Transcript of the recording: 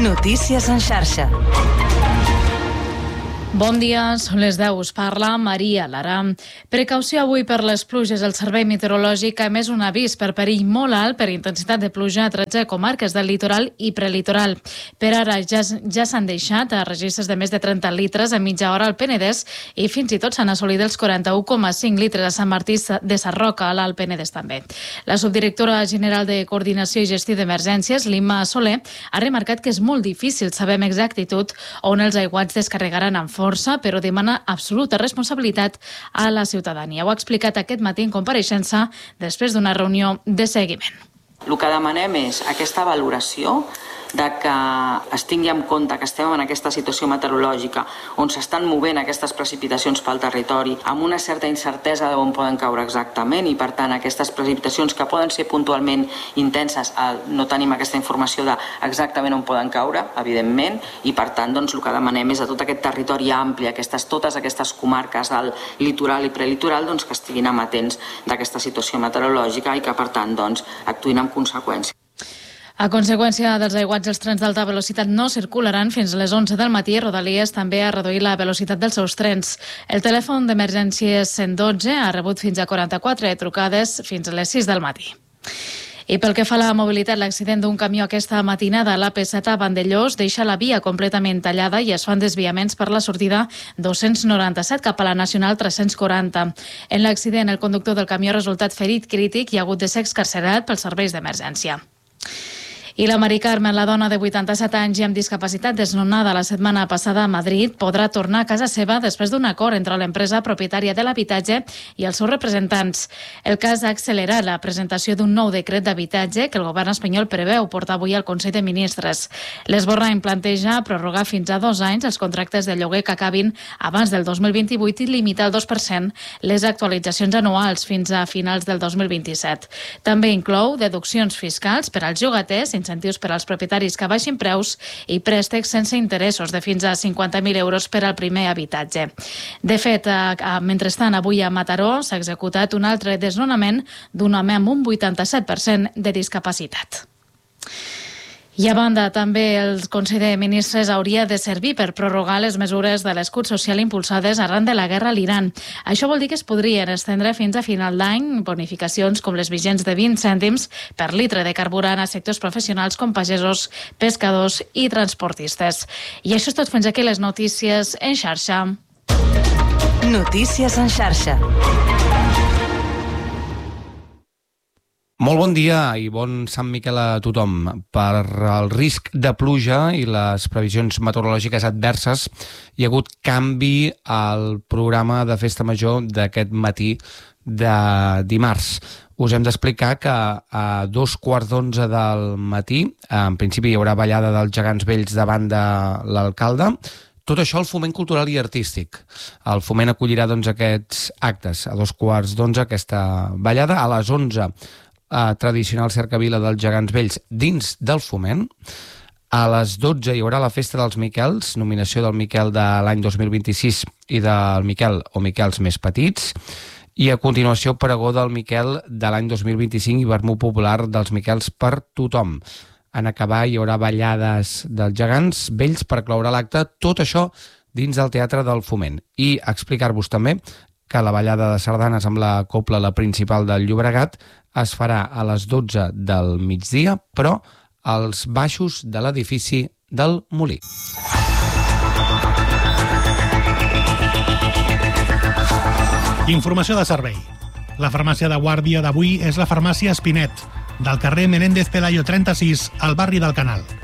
Notícies en xarxa. Bon dia, són les 10. Us parla Maria Lara. Precaució avui per les pluges. El Servei Meteorològic ha emès un avís per perill molt alt per intensitat de pluja a 13 comarques del litoral i prelitoral. Per ara ja s'han deixat a registres de més de 30 litres a mitja hora al Penedès i fins i tot s'han assolit els 41,5 litres a Sant Martí de Sarroca, a l'Alt Penedès també. La subdirectora general de Coordinació i Gestió d'Emergències, Lima Soler, ha remarcat que és molt difícil saber amb exactitud on els aiguats descarregaran amb força, però demana absoluta responsabilitat a la ciutadania. Ho ha explicat aquest matí en compareixença després d'una reunió de seguiment. El que demanem és aquesta valoració de que es tingui en compte que estem en aquesta situació meteorològica on s'estan movent aquestes precipitacions pel territori amb una certa incertesa d'on poden caure exactament i per tant aquestes precipitacions que poden ser puntualment intenses no tenim aquesta informació d'exactament on poden caure, evidentment, i per tant el que demanem és a tot aquest territori ampli, totes aquestes comarques del litoral i prelitoral que estiguin amatents d'aquesta situació meteorològica i que per tant actuïn en conseqüència. A conseqüència dels aiguats, els trens d'alta velocitat no circularan fins a les 11 del matí. Rodalies també ha reduït la velocitat dels seus trens. El telèfon d'emergències 112 ha rebut fins a 44 trucades fins a les 6 del matí. I pel que fa a la mobilitat, l'accident d'un camió aquesta matinada a l'AP7 a Vandellós deixa la via completament tallada i es fan desviaments per la sortida 297 cap a la Nacional 340. En l'accident, el conductor del camió ha resultat ferit crític i ha hagut de ser excarcerat pels serveis d'emergència. I la Mari Carmen, la dona de 87 anys i amb discapacitat desnonada la setmana passada a Madrid, podrà tornar a casa seva després d'un acord entre l'empresa propietària de l'habitatge i els seus representants. El cas ha accelerat la presentació d'un nou decret d'habitatge que el govern espanyol preveu portar avui al Consell de Ministres. L'Esborrany planteja prorrogar fins a 2 anys els contractes de lloguer que acabin abans del 2028 i limitar al 2% les actualitzacions anuals fins a finals del 2027. També inclou deduccions fiscals per als llogaters, incentius per als propietaris que baixin preus i préstecs sense interessos de fins a 50.000 euros per al primer habitatge. De fet, mentrestant, avui a Mataró s'ha executat un altre desnonament d'un home amb un 87% de discapacitat. I a banda, també el Consell de Ministres hauria de servir per prorrogar les mesures de l'escut social impulsades arran de la guerra a l'Iran. Això vol dir que es podrien estendre fins a final d'any bonificacions com les vigents de 20 cèntims per litre de carburant a sectors professionals com pagesos, pescadors i transportistes. I això és tot, fins aquí les notícies en xarxa. Notícies en xarxa. Molt bon dia i bon Sant Miquel a tothom. Per el risc de pluja i les previsions meteorològiques adverses hi ha hagut canvi al programa de Festa Major d'aquest matí de dimarts. Us hem d'explicar que a 11:15 del matí, en principi hi haurà ballada dels Gegants Vells davant de l'alcalde. Tot això al Foment Cultural i Artístic. El Foment acollirà aquests actes. A 11:15 aquesta ballada. A les 11 tradicional cercavila dels Gegants Vells dins del Foment. A les 12 hi haurà la Festa dels Miquels, nominació del Miquel de l'any 2026 i del Miquel o Miquels més petits. I a continuació pregó del Miquel de l'any 2025 i vermut popular dels Miquels per tothom. En acabar hi haurà ballades dels Gegants Vells per cloure l'acte. Tot això dins del Teatre del Foment. I explicar-vos també que la ballada de sardanes amb la cobla La Principal del Llobregat es farà a les 12 del migdia, però als baixos de l'edifici del Molí. Informació de servei. La farmàcia de guàrdia d'avui és la farmàcia Espinet, del carrer Menéndez Pelayo 36, al barri del Canal.